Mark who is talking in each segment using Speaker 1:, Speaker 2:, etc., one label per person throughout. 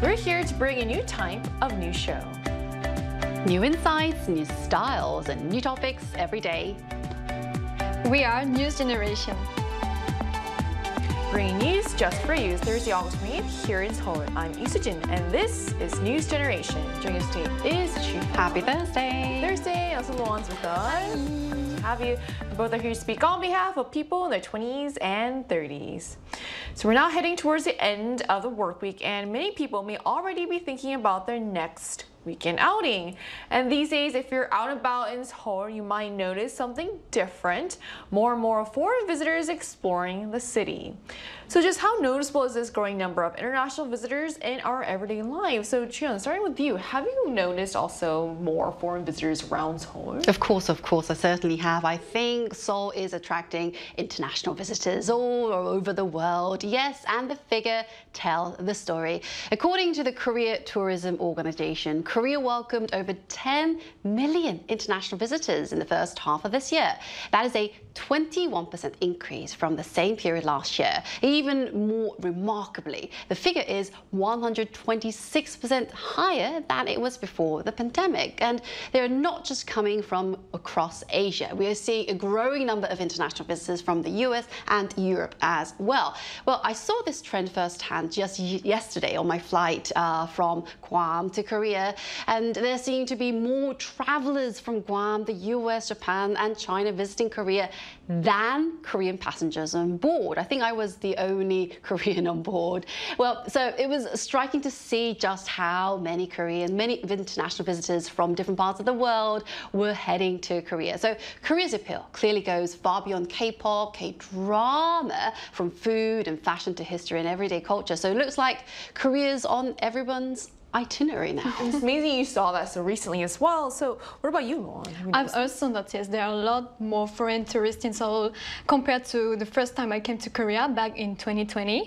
Speaker 1: We're here to bring a new type of news show.
Speaker 2: New insights, new styles, and new topics every day.
Speaker 3: We are News Generation.
Speaker 1: Bringing news just for you. Thursday, August 28th, here in Seoul. I'm Isujin, and this is News Generation. Joining us today is Chu.
Speaker 2: Happy Thursday.
Speaker 1: Thursday, also Luan's with us. To have you. Both are here to speak on behalf of people in their 20s and 30s. So we're now heading towards the end of the work week, and many people may already be thinking about their next weekend outing. And these days, if you're out and about in Seoul, you might notice something different. More and more foreign visitors exploring the city. So just how noticeable is this growing number of international visitors in our everyday lives? So Cheon, starting with you, have you noticed also more foreign visitors around Seoul?
Speaker 2: Of course, I certainly have. I think Seoul is attracting international visitors all over the world. Yes, and the figure tells the story. According to the Korea Tourism Organization, Korea welcomed over 10 million international visitors in the first half of this year. That is a 21% increase from the same period last year. Even more remarkably, the figure is 126% higher than it was before the pandemic. And they're not just coming from across Asia. We are seeing a growing number of international visitors from the US and Europe as well. Well, I saw this trend firsthand just yesterday on my flight from Guam to Korea. And there seem to be more travelers from Guam, the US, Japan, and China visiting Korea than Korean passengers on board. I think I was the only Korean on board. Well, so it was striking to see just how many international visitors from different parts of the world were heading to Korea. So Korea's appeal clearly goes far beyond K-pop, K-drama, from food and fashion to history and everyday culture. So it looks like Korea's on everyone's itinerary now.
Speaker 1: It's amazing you saw that so recently as well. So what about you, Luan?
Speaker 3: I've also noticed there are a lot more foreign tourists in Seoul compared to the first time I came to Korea back in 2020.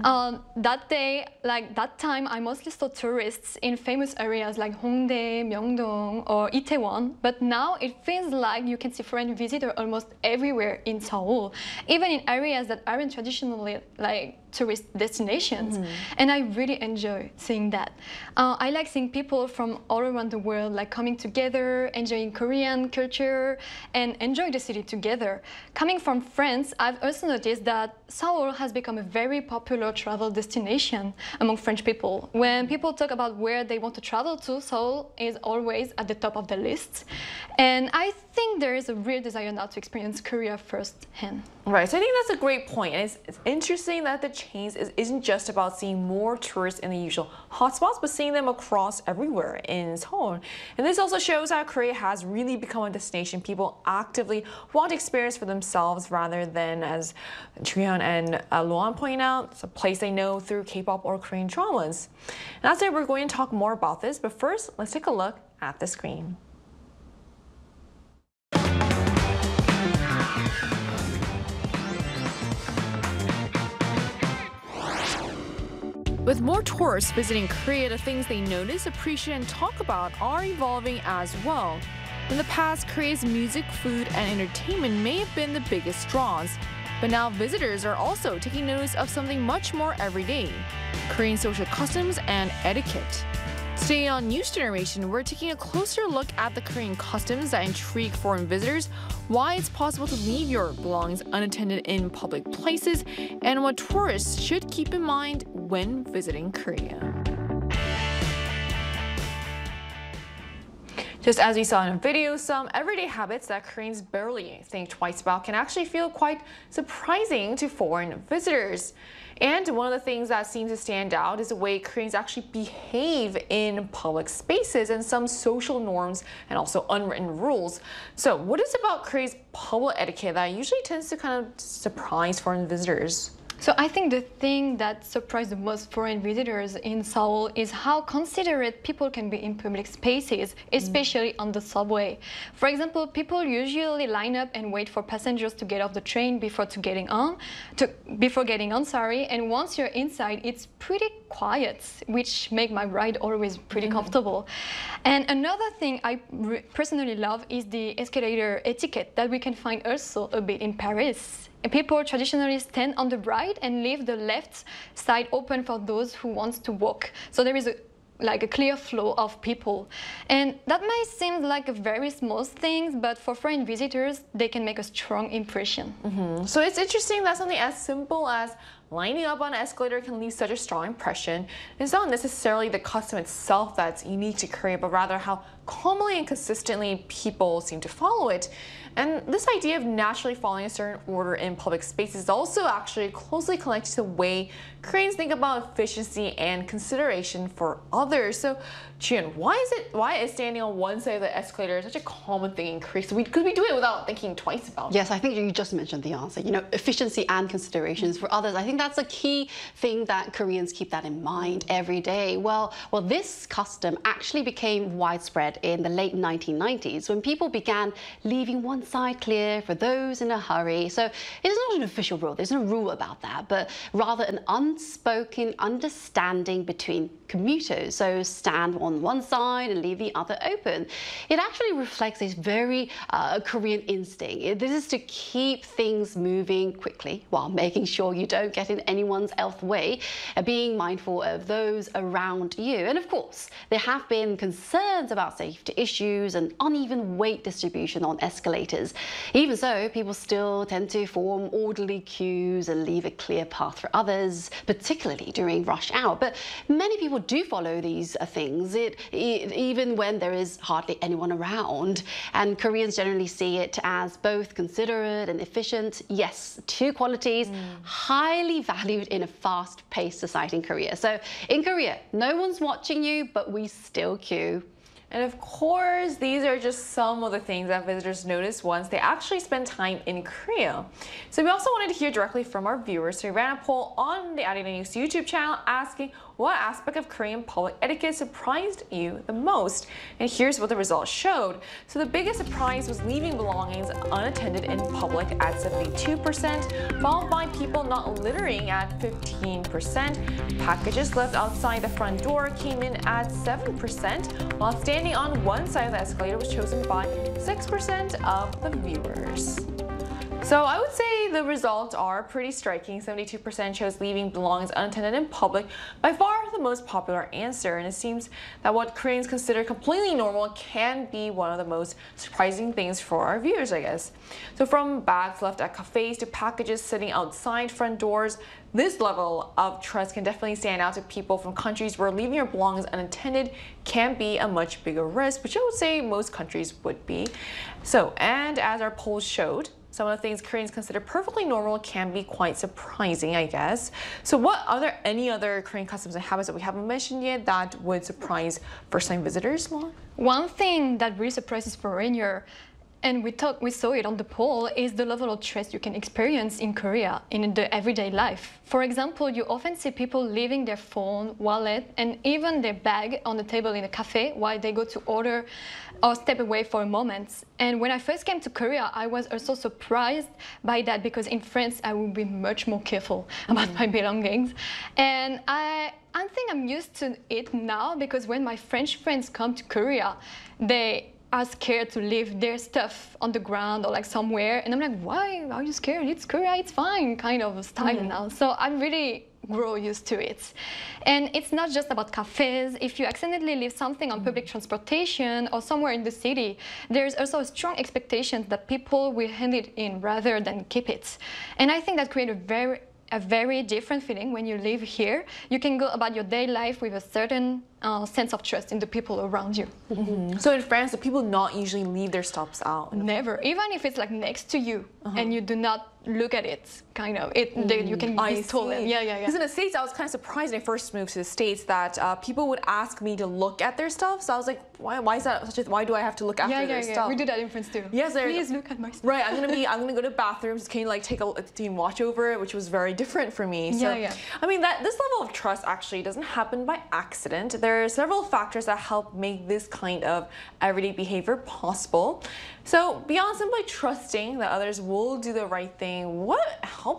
Speaker 3: That time, I mostly saw tourists in famous areas like Hongdae, Myeongdong, or Itaewon. But now it feels like you can see foreign visitors almost everywhere in Seoul, even in areas that aren't traditionally like tourist destinations. And I really enjoy seeing that. I like seeing people from all around the world like coming together, enjoying Korean culture, and enjoy the city together. Coming from France, I've also noticed that Seoul has become a very popular travel destination among French people. When people talk about where they want to travel to, Seoul is always at the top of the list. And I think there is a real desire now to experience Korea firsthand.
Speaker 1: Right, so I think that's a great point. And it's interesting that the change isn't just about seeing more tourists in the usual hotspots, but seeing them across everywhere in Seoul. And this also shows how Korea has really become a destination people actively want to experience for themselves rather than, as Chuyeon and Luan point out, it's a place they know through K-pop or Korean dramas. And that's why we're going to talk more about this, but first, let's take a look at the screen. With more tourists visiting Korea, the things they notice, appreciate, and talk about are evolving as well. In the past, Korea's music, food, and entertainment may have been the biggest draws, but now visitors are also taking notice of something much more everyday: Korean social customs and etiquette. Today on News Generation, we're taking a closer look at the Korean customs that intrigue foreign visitors, why it's possible to leave your belongings unattended in public places, and what tourists should keep in mind when visiting Korea. Just as we saw in a video, some everyday habits that Koreans barely think twice about can actually feel quite surprising to foreign visitors. And one of the things that seems to stand out is the way Koreans actually behave in public spaces and some social norms and also unwritten rules. So what is it about Korea's public etiquette that usually tends to kind of surprise foreign visitors?
Speaker 3: So I think the thing that surprised the most foreign visitors in Seoul is how considerate people can be in public spaces, especially on the subway. For example, people usually line up and wait for passengers to get off the train before getting on, and once you're inside, it's pretty quiet, which make my ride always pretty comfortable. And another thing I personally love is the escalator etiquette that we can find also a bit in Paris. people traditionally stand on the right and leave the left side open for those who want to walk. So there is a clear flow of people. And that may seem like a very small thing, but for foreign visitors, they can make a strong impression.
Speaker 1: So it's interesting that something as simple as lining up on an escalator can leave such a strong impression. It's not necessarily the custom itself that's unique to Korea, but rather how calmly and consistently people seem to follow it. And this idea of naturally following a certain order in public spaces is also actually closely connected to the way Koreans think about efficiency and consideration for others. So, Chun, why is standing on one side of the escalator such a common thing in Korea? Because we do it without thinking twice about it.
Speaker 2: Yes, I think you just mentioned the answer. You know, efficiency and considerations for others. I think that's a key thing that Koreans keep that in mind every day. Well, this custom actually became widespread in the late 1990s when people began leaving one side clear for those in a hurry. So it's not an official rule. There's no rule about that, but rather an unspoken understanding between commuters. So stand on one side and leave the other open. It actually reflects this very Korean instinct. This is to keep things moving quickly while making sure you don't get in anyone's else way, being mindful of those around you. And of course, there have been concerns about safety issues and uneven weight distribution on escalators. Even so, people still tend to form orderly queues and leave a clear path for others, particularly during rush hour. But many people do follow these things, even when there is hardly anyone around. And Koreans generally see it as both considerate and efficient. Yes, two qualities highly valued in a fast-paced society in Korea. So in Korea, no one's watching you, but we still queue.
Speaker 1: And of course, these are just some of the things that visitors notice once they actually spend time in Korea. So we also wanted to hear directly from our viewers. So we ran a poll on the Arirang News YouTube channel asking what aspect of Korean public etiquette surprised you the most. And here's what the results showed. So the biggest surprise was leaving belongings unattended in public at 72%, followed by people not littering at 15%. Packages left outside the front door came in at 7%, while standing on one side of the escalator was chosen by 6% of the viewers. So I would say the results are pretty striking. 72% chose leaving belongings unattended in public, by far the most popular answer. And it seems that what Koreans consider completely normal can be one of the most surprising things for our viewers, I guess. So from bags left at cafes to packages sitting outside front doors, this level of trust can definitely stand out to people from countries where leaving your belongings unattended can be a much bigger risk, which I would say most countries would be. So, and as our polls showed, some of the things Koreans consider perfectly normal can be quite surprising, I guess. So are there any other Korean customs and habits that we haven't mentioned yet that would surprise first-time visitors, Lauren?
Speaker 3: One thing that really surprises foreigners, and we saw it on the poll, is the level of trust you can experience in Korea in the everyday life. For example, you often see people leaving their phone, wallet, and even their bag on the table in a cafe while they go to order or step away for a moment. And when I first came to Korea, I was also surprised by that, because in France, I would be much more careful about my belongings. And I think I'm used to it now, because when my French friends come to Korea, they are scared to leave their stuff on the ground or like somewhere. And I'm like, why are you scared? It's Korea, it's fine, kind of style now. So I'm really grow used to it. And it's not just about cafes. If you accidentally leave something on public transportation or somewhere in the city, there's also a strong expectation that people will hand it in rather than keep it. And I think that creates a very different feeling when you live here. You can go about your daily life with a certain sense of trust in the people around you.
Speaker 1: So in France, do people not usually leave their stuffs out?
Speaker 3: Never. Even if it's like next to you and you do not look at it, kind of, you can be stolen. Yeah.
Speaker 1: Because in the States, I was kind of surprised when I first moved to the States that people would ask me to look at their stuff. So I was like, why is that such a, why do I have to look after their stuff?
Speaker 3: We do that in France too.
Speaker 1: Yes,
Speaker 3: please look at my stuff.
Speaker 1: Right, I'm gonna go to bathrooms, can you like take a team watch over it, which was very different for me. So, I mean, this level of trust actually doesn't happen by accident. There are several factors that help make this kind of everyday behavior possible. So beyond simply trusting that others will do the right thing, what helps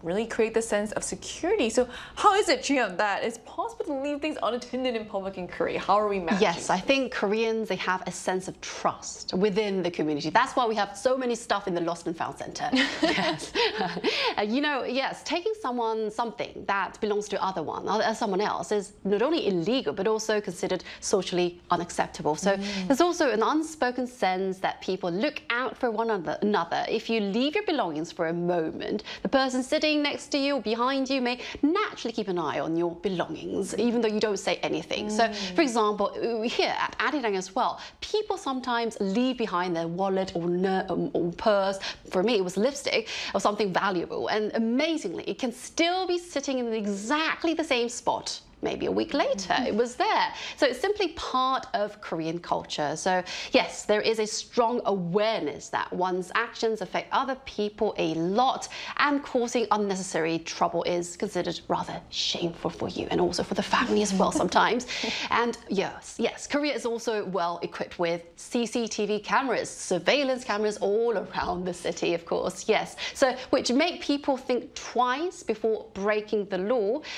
Speaker 4: really create the sense of security. So how is it, Jiyeon, that it's possible to leave things unattended in public in Korea? How are we managing?
Speaker 2: Yes, I think Koreans, they have a sense of trust within the community. That's why we have so many stuff in the Lost and Found Center. Yes. Yes, taking something that belongs to someone else is not only illegal, but also considered socially unacceptable. So there's also an unspoken sense that people look out for one another. If you leave your belongings for a moment, the person sitting next to you or behind you may naturally keep an eye on your belongings, even though you don't say anything. So, for example, here at Arirang as well, people sometimes leave behind their wallet or purse. For me, it was lipstick or something valuable. And amazingly, it can still be sitting in exactly the same spot. Maybe a week later, it was there. So it's simply part of Korean culture. So yes, there is a strong awareness that one's actions affect other people a lot, and causing unnecessary trouble is considered rather shameful for you and also for the family as well sometimes. And yes, Korea is also well equipped with CCTV cameras, surveillance cameras all around the city, of course, yes. So which make people think twice before breaking the law.